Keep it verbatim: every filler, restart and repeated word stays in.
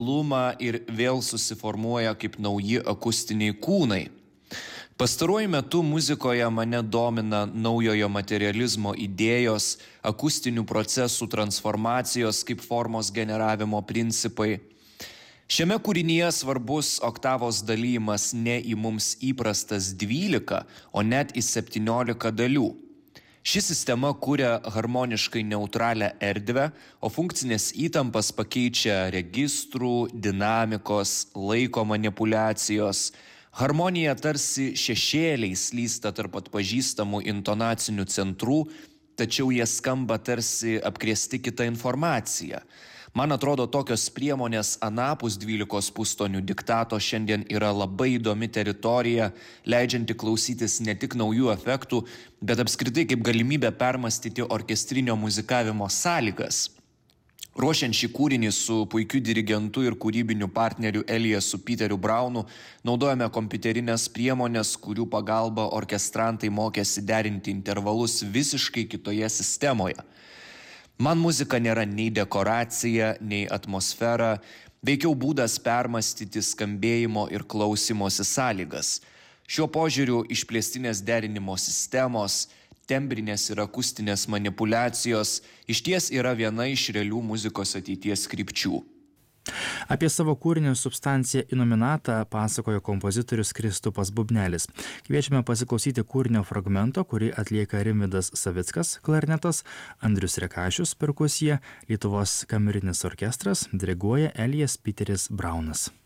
lumą ir vėl susiformuoja kaip nauji akustiniai kūnai. Pastaruoju metu muzikoje mane domina naujojo materializmo idėjos, akustinių procesų transformacijos kaip formos generavimo principai. Šiame kūrinyje svarbus oktavos dalymas ne į mums įprastas dvylika, o net į septyniolika dalių. Ši sistema kuria harmoniškai neutralią erdvę, o funkcinės įtampas pakeičia registrų, dinamikos, laiko manipuliacijos. Harmonija tarsi šešėliai slysta tarp atpažįstamų intonacinių centrų, tačiau jie skamba tarsi apkrėsti kitą informaciją. Man atrodo, tokios priemonės anapus dvylikos pustonių diktato šiandien yra labai įdomi teritorija, leidžianti klausytis ne tik naujų efektų, bet apskritai kaip galimybę permastyti orkestrinio muzikavimo sąlygas. Ruošiant šį kūrinį su puikiu dirigentu ir kūrybiniu partneriu Eliasu Peteriu Braunu, naudojame kompiuterinės priemonės, kurių pagalba orkestrantai mokėsi derinti intervalus visiškai kitoje sistemoje. Man muzika nėra nei dekoracija, nei atmosfera, veikiau būdas permastyti skambėjimo ir klausimosi sąlygas. Šiuo požiūriu išplėstinės derinimo sistemos, tembrinės ir akustinės manipuliacijos išties yra viena iš realių muzikos ateities krypčių. Apie savo kūrinį Substantia Innominata pasakojo kompozitorius Kristupas Bubnelis. Kviečiame pasiklausyti kūrinio fragmento, kurį atlieka Rimvydas Savickas, klarnetas, Andrius Rekašius, perkusija, Lietuvos kamerinis orkestras, diriguoja Elias Peteris Braunas.